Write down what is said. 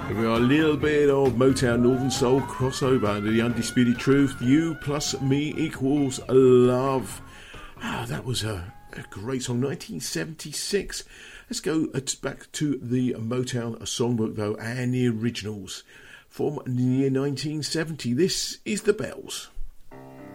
We are a little bit of Motown Northern Soul crossover under the undisputed truth. You plus me equals love. That was a great song, 1976. Let's go back to the Motown songbook though, and the originals from the year 1970. This is The Bells.